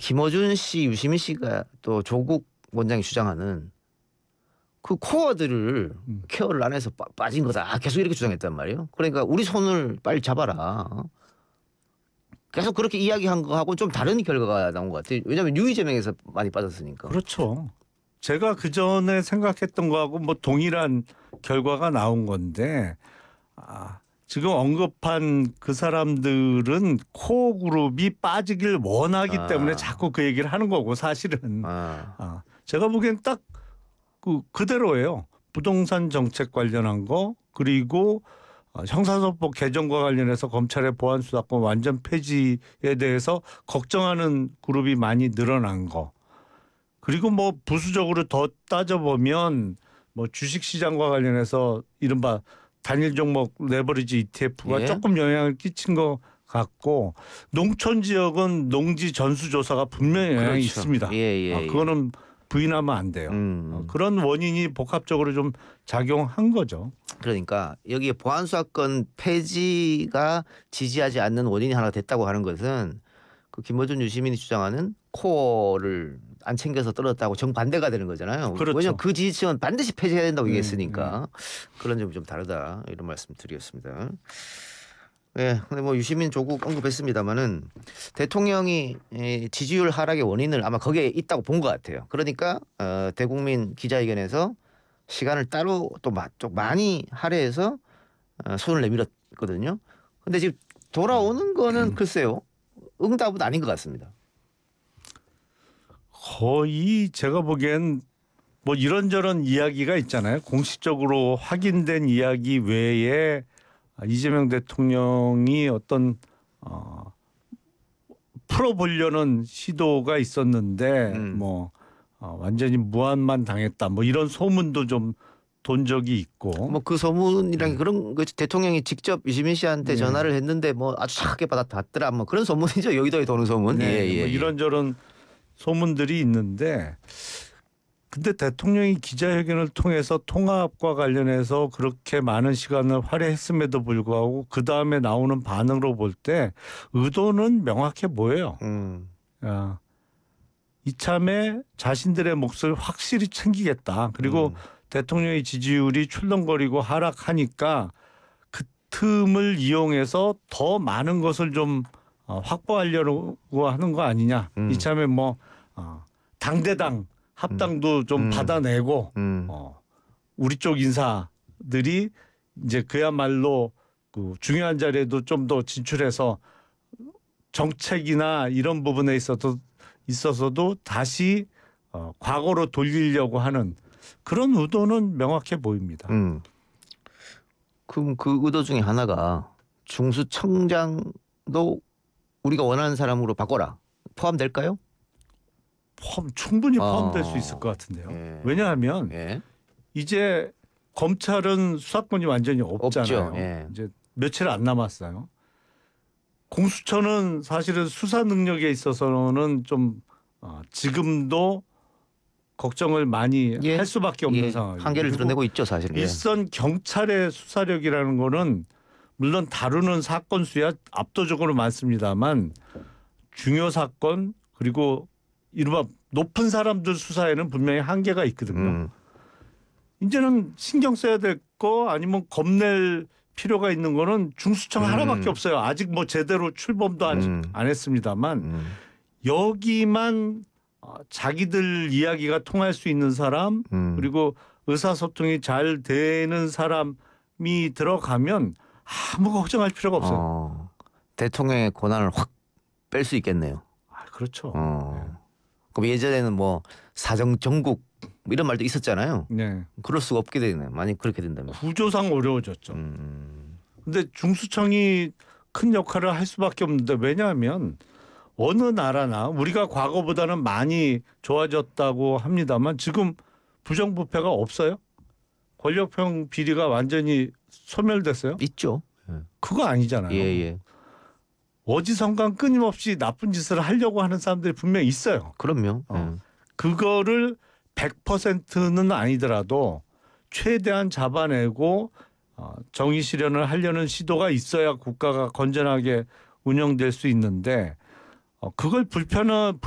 김어준 씨, 유시민 씨가 또 조국 원장이 주장하는 그 코어들을 케어를 안 해서 빠진 거다. 계속 이렇게 주장했단 말이에요. 그러니까 우리 손을 빨리 잡아라. 계속 그렇게 이야기한 거하고 좀 다른 결과가 나온 것 같아요. 왜냐하면 유의제명에서 많이 빠졌으니까. 그렇죠. 제가 그 전에 생각했던 거하고 뭐 동일한 결과가 나온 건데 지금 언급한 그 사람들은 코어 그룹이 빠지길 원하기 때문에 자꾸 그 얘기를 하는 거고 사실은 제가 보기엔 딱 그대로예요. 부동산 정책 관련한 거 그리고 형사소법 개정과 관련해서 검찰의 보안수사권 완전 폐지에 대해서 걱정하는 그룹이 많이 늘어난 거. 그리고 뭐 부수적으로 더 따져보면 뭐 주식시장과 관련해서 이른바 단일 종목 레버리지 ETF가 조금 영향을 끼친 것 같고 농촌 지역은 농지 전수조사가 분명히 영향이 있습니다. 그거는 부인하면 안 돼요. 그런 원인이 복합적으로 좀 작용한 거죠. 그러니까 여기에 보안수사권 폐지가 지지하지 않는 원인이 하나 됐다고 하는 것은 그 김어준 유시민이 주장하는 코어를 안 챙겨서 떨어졌다고 정반대가 되는 거잖아요. 그렇죠. 왜냐하면 그 지지층은 반드시 폐지해야 된다고 얘기했으니까 그런 점이 좀 다르다 이런 말씀 드리겠습니다. 네, 근데 뭐 유시민 조국 언급했습니다만은 대통령이 지지율 하락의 원인을 아마 거기에 있다고 본 것 같아요. 그러니까 대국민 기자회견에서 시간을 따로 또 많이 할애해서 손을 내밀었거든요. 근데 지금 돌아오는 거는 글쎄요. 응답은 아닌 것 같습니다. 거의 제가 보기엔 뭐 이런저런 이야기가 있잖아요. 공식적으로 확인된 이야기 외에 이재명 대통령이 어떤 풀어보려는 시도가 있었는데 뭐 완전히 무한만 당했다. 뭐 이런 소문도 좀 돈 적이 있고. 뭐 그 소문이랑 그런 거 대통령이 직접 유시민 씨한테 전화를 했는데 뭐 아주 착하게 받았더라. 뭐 그런 소문이죠. 여의도에 도는 소문. 뭐 이런저런 소문들이 있는데 근데 대통령이 기자회견을 통해서 통합과 관련해서 그렇게 많은 시간을 할애했음에도 불구하고 그 다음에 나오는 반응으로 볼 때 의도는 명확해 보여요. 이참에 자신들의 몫을 확실히 챙기겠다. 그리고 대통령의 지지율이 출렁거리고 하락하니까 그 틈을 이용해서 더 많은 것을 좀 확보하려고 하는 거 아니냐. 이참에 뭐 당대당 합당도 좀 받아내고 우리 쪽 인사들이 이제 그야말로 그 중요한 자리에도 좀 더 진출해서 정책이나 이런 부분에 있어서도 다시 과거로 돌리려고 하는 그런 의도는 명확해 보입니다. 그럼 그 의도 중에 하나가 중수청장도 우리가 원하는 사람으로 바꿔라. 포함될까요? 충분히 포함될 수 있을 것 같은데요. 왜냐하면 이제 검찰은 수사권이 완전히 없잖아요. 이제 며칠 안 남았어요. 공수처는 사실은 수사 능력에 있어서는 좀 지금도 걱정을 많이 할 수밖에 없는 상황이에요. 한계를 드러내고 있죠, 사실은. 일선 경찰의 수사력이라는 거는 물론 다루는 사건 수야 압도적으로 많습니다만 중요 사건 그리고 이른바 높은 사람들 수사에는 분명히 한계가 있거든요. 이제는 신경 써야 될 거 아니면 겁낼 필요가 있는 거는 중수청 하나밖에 없어요. 아직 뭐 제대로 출범도 안 했습니다만 여기만 자기들 이야기가 통할 수 있는 사람 그리고 의사소통이 잘 되는 사람이 들어가면 아무 걱정할 필요가 없어요. 대통령의 권한을 확 뺄 수 있겠네요. 그렇죠. 그럼 예전에는 뭐 사정 정국 뭐 이런 말도 있었잖아요. 그럴 수가 없게 되네요. 만약 그렇게 된다면. 구조상 어려워졌죠. 근데 중수청이 큰 역할을 할 수밖에 없는데 왜냐하면 어느 나라나 우리가 과거보다는 많이 좋아졌다고 합니다만 지금 부정부패가 없어요? 권력형 비리가 완전히 소멸됐어요? 있죠. 그거 아니잖아요. 어디선가 끊임없이 나쁜 짓을 하려고 하는 사람들이 분명히 있어요. 그럼요. 그거를 100%는 아니더라도 최대한 잡아내고 정의 실현을 하려는 시도가 있어야 국가가 건전하게 운영될 수 있는데 그걸